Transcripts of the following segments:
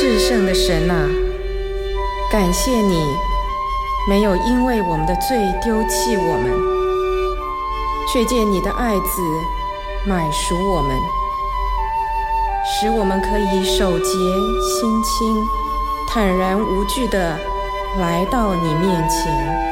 至圣的神啊，感谢你没有因为我们的罪丢弃我们，却借你的爱子买赎我们，使我们可以手洁心清，坦然无惧地来到你面前。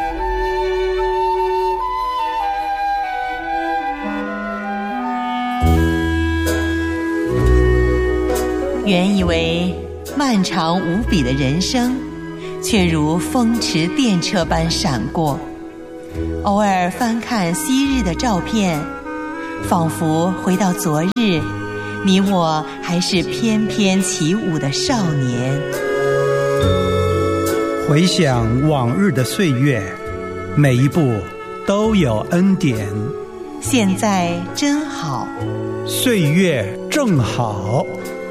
原以为漫长无比的人生，却如风驰电掣般闪过。偶尔翻看昔日的照片，仿佛回到昨日，你我还是翩翩起舞的少年。 回想往日的岁月，每一步都有恩典。 现在真好， 岁月正好。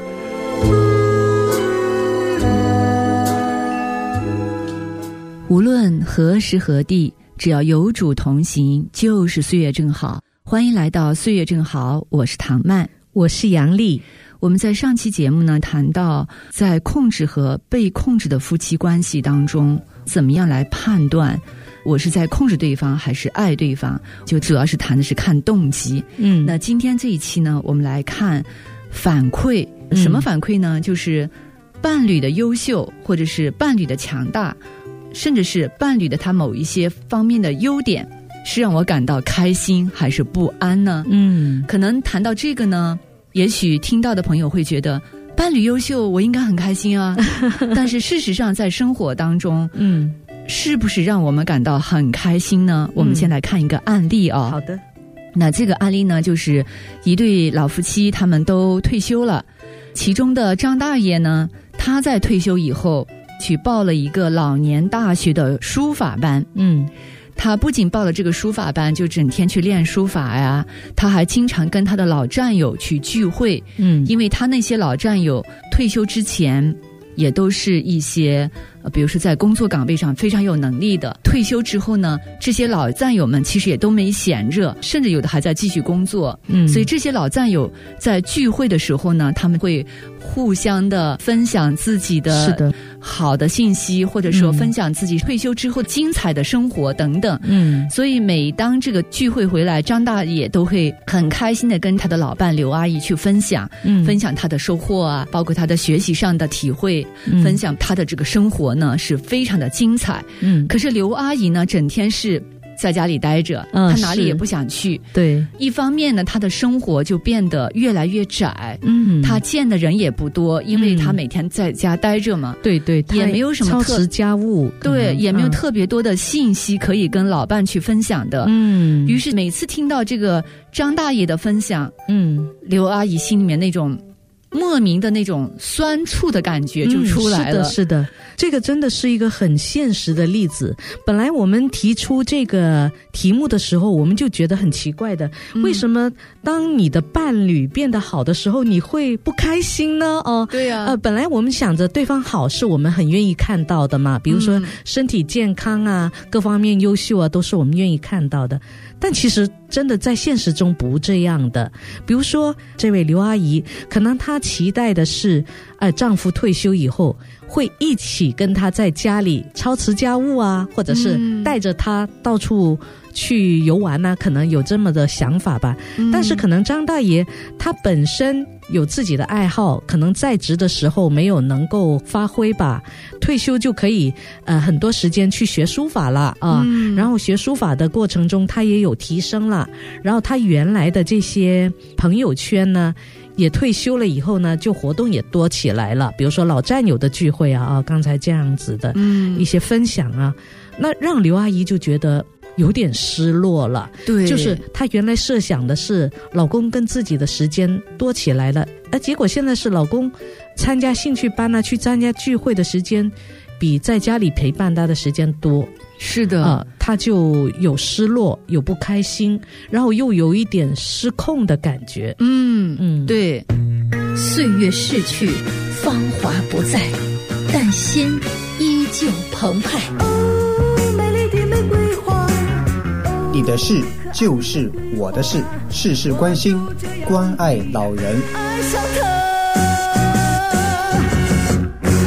无论何时何地，只要有主同行，就是岁月正好。欢迎来到岁月正好，我是唐曼， 我是杨丽。 我们在上期节目呢谈到，在控制和被控制的夫妻关系当中，怎么样来判断我是在控制对方还是爱对方，就主要是谈的是看动机。那今天这一期呢，我们来看反馈。什么反馈呢？就是伴侣的优秀，或者是伴侣的强大，甚至是伴侣的他某一些方面的优点，是让我感到开心还是不安呢？可能谈到这个呢，也许听到的朋友会觉得伴侣优秀我应该很开心啊但是事实上在生活当中是不是让我们感到很开心呢？我们先来看一个案例啊。 好的。 那这个案例呢，就是一对老夫妻，他们都退休了，其中的张大爷呢，他在退休以后去报了一个老年大学的书法班。他不仅报了这个书法班，就整天去练书法呀，他还经常跟他的老战友去聚会。因为他那些老战友退休之前也都是一些比如说在工作岗位上非常有能力的，退休之后呢，这些老战友们其实也都没闲着，甚至有的还在继续工作。所以这些老战友在聚会的时候呢，他们会互相的分享自己的好的信息，或者说分享自己退休之后精彩的生活等等。所以每当这个聚会回来，张大爷都会很开心的跟他的老伴刘阿姨去分享，分享他的收获啊，包括他的学习上的体会，分享他的这个生活呢是非常的精彩。可是刘阿姨呢，整天是在家里待着，她哪里也不想去。 对， 一方面呢，她的生活就变得越来越窄，她见的人也不多，因为她每天在家待着嘛。 对对， 也没有什么操持家务， 对，也没有特别多的信息可以跟老伴去分享的。于是每次听到这个张大爷的分享，刘阿姨心里面那种莫名的那种酸楚的感觉就出来了。 是的，这个真的是一个很现实的例子。本来我们提出这个题目的时候，我们就觉得很奇怪的，为什么当你的伴侣变得好的时候，你会不开心呢？ 对啊， 本来我们想着对方好是我们很愿意看到的嘛，比如说身体健康啊，各方面优秀啊，都是我们愿意看到的。但其实真的在现实中不这样的。比如说这位刘阿姨，可能她期待的是丈夫退休以后会一起跟她在家里操持家务啊，或者是带着她到处去游玩啊，可能有这么的想法吧。但是可能张大爷他本身有自己的爱好，可能在职的时候没有能够发挥吧，退休就可以很多时间去学书法了啊。然后学书法的过程中他也有提升了，然后他原来的这些朋友圈呢也退休了以后呢，就活动也多起来了，比如说老战友的聚会啊，刚才这样子的一些分享啊，那让刘阿姨就觉得有点失落了。 对， 就是她原来设想的是老公跟自己的时间多起来了，结果现在是老公参加兴趣班啊，去参加聚会的时间比在家里陪伴她的时间多。 是的， 她就有失落，有不开心，然后又有一点失控的感觉。 对。 岁月逝去，芳华不再，但心依旧澎湃。 美丽的玫瑰花， 你的事就是我的事，事事关心，关爱老人。 爱上他。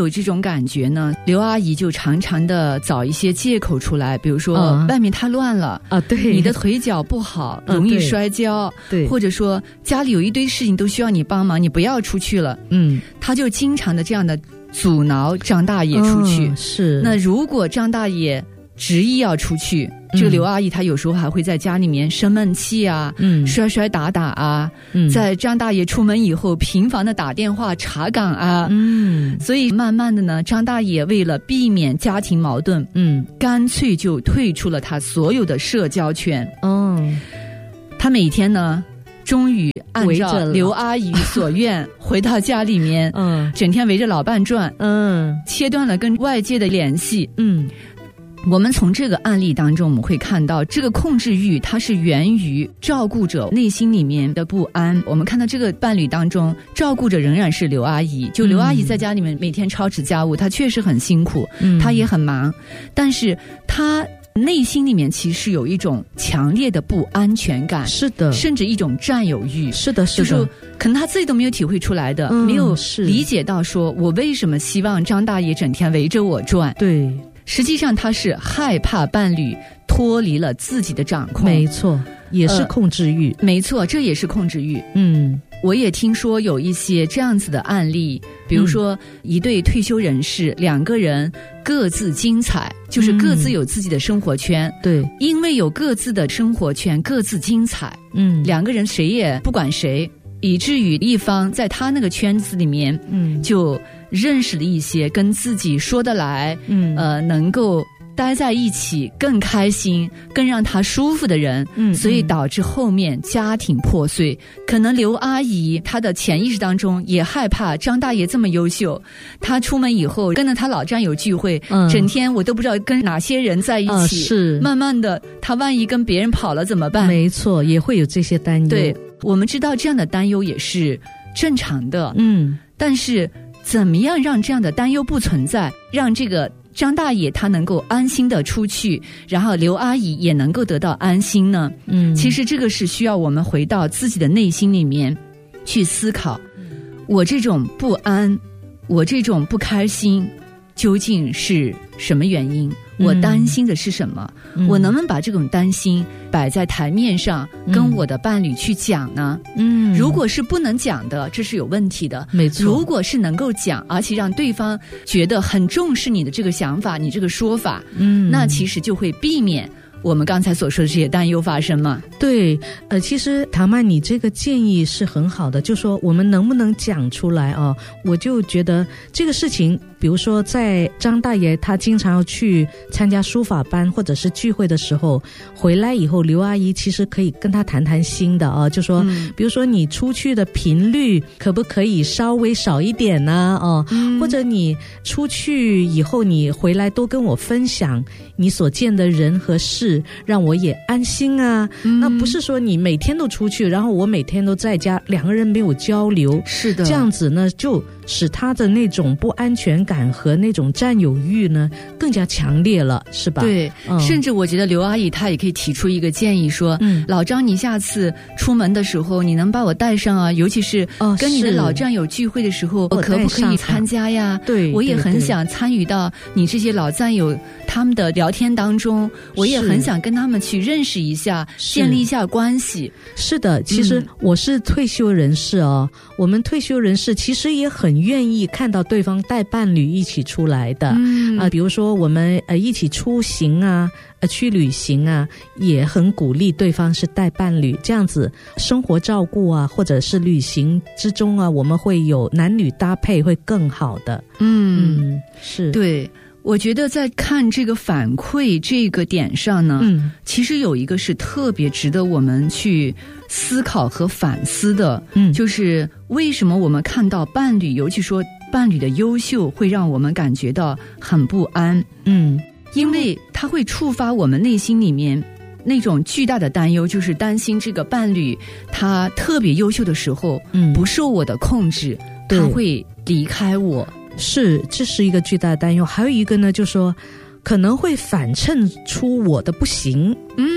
有这种感觉呢，刘阿姨就常常的找一些借口出来，比如说外面太乱了啊，对， 你的腿脚不好，容易摔跤， 对， 或者说家里有一堆事情都需要你帮忙，你不要出去了。他就经常的这样的阻挠张大爷出去。 是。 那如果张大爷执意要出去，这个刘阿姨她有时候还会在家里面生闷气啊，摔摔打打啊，在张大爷出门以后频繁的打电话查岗啊，所以慢慢的呢，张大爷为了避免家庭矛盾，干脆就退出了他所有的社交圈。他每天呢，终于按照刘阿姨所愿回到家里面，整天围着老伴转，切断了跟外界的联系。我们从这个案例当中，我们会看到这个控制欲它是源于照顾者内心里面的不安。我们看到这个伴侣当中，照顾者仍然是刘阿姨，就刘阿姨在家里面每天操持家务，她确实很辛苦，她也很忙，但是她内心里面其实有一种强烈的不安全感， 是的， 甚至一种占有欲， 是的，是的， 就是可能他自己都没有体会出来的，没有理解到说我为什么希望张大爷整天围着我转。 对， 实际上他是害怕伴侣脱离了自己的掌控。 没错，也是控制欲。 没错，这也是控制欲。我也听说有一些这样子的案例，比如说一对退休人士，两个人各自精彩，就是各自有自己的生活圈。 对， 因为有各自的生活圈，各自精彩。两个人谁也不管谁，以至于一方在他那个圈子里面，就认识了一些跟自己说得来，能够待在一起更开心更让他舒服的人，所以导致后面家庭破碎。可能刘阿姨她的潜意识当中也害怕张大爷这么优秀，她出门以后跟着他老战友聚会，整天我都不知道跟哪些人在一起， 是慢慢的他万一跟别人跑了怎么办？ 没错，也会有这些担忧。 对，我们知道这样的担忧也是正常的，但是怎么样让这样的担忧不存在，让这个张大爷他能够安心的出去，然后刘阿姨也能够得到安心呢？其实这个是需要我们回到自己的内心里面去思考，我这种不安，我这种不开心究竟是什么原因？我担心的是什么？我能不能把这种担心摆在台面上，跟我的伴侣去讲呢？如果是不能讲的，这是有问题的。 没错。 如果是能够讲，而且让对方觉得很重视你的这个想法，你这个说法，那其实就会避免我们刚才所说的这些担忧发生嘛。 对，其实唐曼你这个建议是很好的，就说我们能不能讲出来啊？我就觉得这个事情，比如说在张大爷他经常要去参加书法班或者是聚会的时候，回来以后刘阿姨其实可以跟他谈谈心的啊，就说比如说你出去的频率可不可以稍微少一点呢？或者你出去以后你回来多跟我分享你所见的人和事，让我也安心啊。那不是说你每天都出去，然后我每天都在家，两个人没有交流， 是的， 这样子呢就使他的那种不安全感和那种占有欲呢更加强烈了，是吧？ 对，甚至我觉得刘阿姨她也可以提出一个建议说，老张你下次出门的时候你能把我带上啊，尤其是跟你的老战友聚会的时候，我可不可以参加呀？ 对， 我也很想参与到你这些老战友他们的聊天当中，我也很想跟他们去认识一下，建立一下关系。 是的，其实我是退休人士我们退休人士其实也很愿意看到对方带伴侣一起出来的，比如说我们一起出行啊，去旅行啊，也很鼓励对方是带伴侣，这样子生活照顾啊，或者是旅行之中啊，我们会有男女搭配会更好的。是， 对。我觉得在看这个反馈这个点上呢，其实有一个是特别值得我们去思考和反思的，就是为什么我们看到伴侣，尤其说伴侣的优秀，会让我们感觉到很不安。因为它会触发我们内心里面那种巨大的担忧，就是担心这个伴侣他特别优秀的时候，不受我的控制，他会离开我。 是，这是一个巨大的担忧。还有一个呢，就是说可能会反衬出我的不行。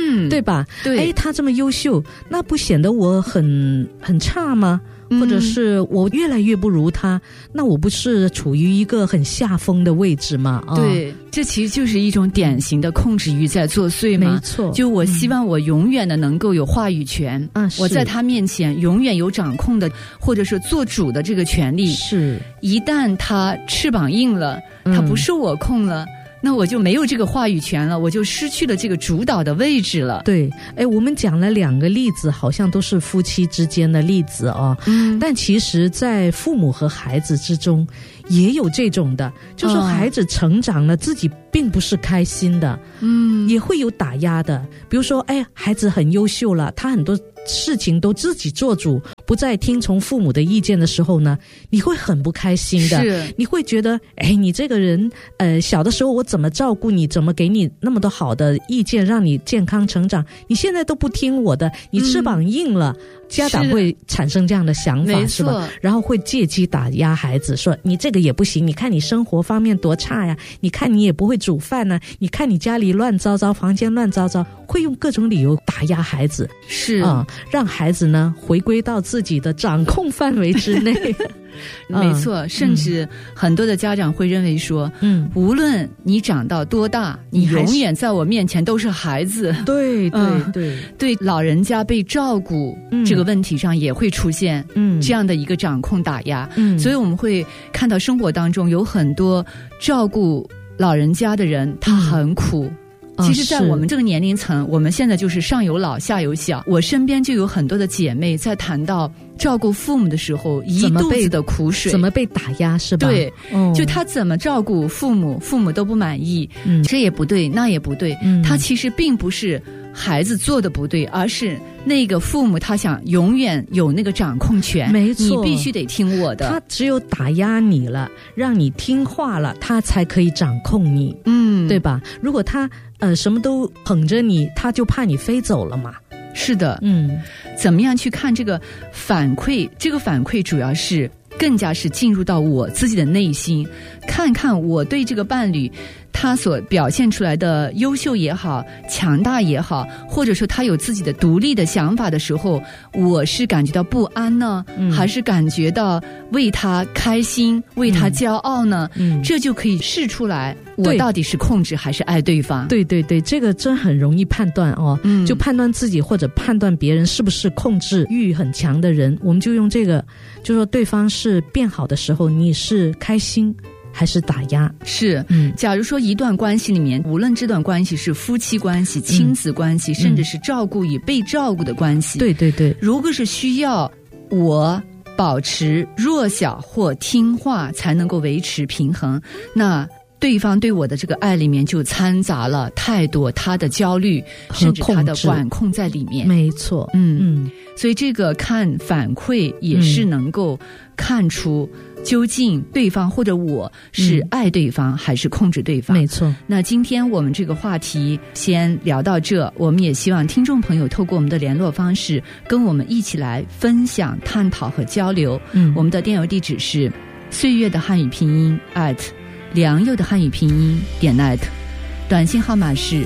对吧？ 对， 他这么优秀，那不显得我很差吗？或者是我越来越不如他，那我不是处于一个很下风的位置吗？ 对，这其实就是一种典型的控制欲在作祟嘛。 没错， 就我希望我永远的能够有话语权，我在他面前永远有掌控的或者是做主的这个权利。 是， 一旦他翅膀硬了，他不受我控了，那我就没有这个话语权了，我就失去了这个主导的位置了。 对，我们讲了2个例子，好像都是夫妻之间的例子哦。但其实在父母和孩子之中也有这种的，就是孩子成长了，自己并不是开心的，也会有打压的。比如说，孩子很优秀了，他很多事情都自己做主，不再听从父母的意见的时候呢，你会很不开心的。你会觉得，你这个人，小的时候我怎么照顾你，怎么给你那么多好的意见，让你健康成长，你现在都不听我的，你翅膀硬了。家长会产生这样的想法，是吧？然后会借机打压孩子，说你这个也不行，你看你生活方面多差呀，你看你也不会煮饭呢，你看你家里乱糟糟，房间乱糟糟，会用各种理由打压孩子，让孩子呢回归到自己的掌控范围之内。 没错，甚至很多的家长会认为说，无论你长到多大，你永远在我面前都是孩子。 对， 对老人家被照顾这个问题上也会出现这样的一个掌控打压。所以我们会看到生活当中有很多照顾老人家的人，他很苦。其实在我们这个年龄层，我们现在就是上有老下有小，我身边就有很多的姐妹在谈到照顾父母的时候一肚子的苦水， 怎么被打压，是吧？ 对，就他怎么照顾父母，父母都不满意，这也不对那也不对，他其实并不是孩子做的不对，而是那个父母他想永远有那个掌控权。 没错， 你必须得听我的。 他只有打压你了，让你听话了，他才可以掌控你，对吧？如果他什么都捧着你，他就怕你飞走了嘛。 是的，怎么样去看这个反馈？这个反馈主要是更加是进入到我自己的内心，看看我对这个伴侣他所表现出来的优秀也好，强大也好，或者说他有自己的独立的想法的时候，我是感觉到不安呢，还是感觉到为他开心，为他骄傲呢？这就可以试出来我到底是控制还是爱对方。 对对对，这个真很容易判断哦。就判断自己或者判断别人是不是控制欲很强的人，我们就用这个，就说对方是变好的时候，你是开心还是打压？ 是，假如说一段关系里面，无论这段关系是夫妻关系、亲子关系，甚至是照顾与被照顾的关系， 对对对， 如果是需要我保持弱小或听话才能够维持平衡，那对方对我的这个爱里面就掺杂了太多他的焦虑，甚至他的管控在里面。 没错， 所以这个看反馈也是能够看出究竟对方或者我是爱对方还是控制对方。 没错。 那今天我们这个话题先聊到这，我们也希望听众朋友透过我们的联络方式跟我们一起来分享、探讨和交流。我们的电邮地址是岁月的汉语拼音良友的汉语拼音.net， 短信号码是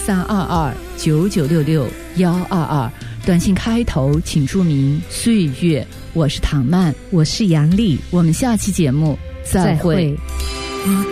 132299662122，短信开头请注明岁月。我是唐曼， 我是杨丽， 我们下期节目再会。